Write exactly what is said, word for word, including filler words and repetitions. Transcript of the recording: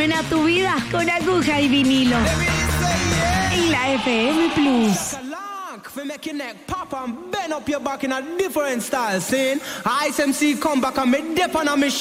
Suena tu vida con aguja y vinilo. En la F M Plus. We make your neck pop and bend up your back in a different style, see? Ice M C come back and me dip on a me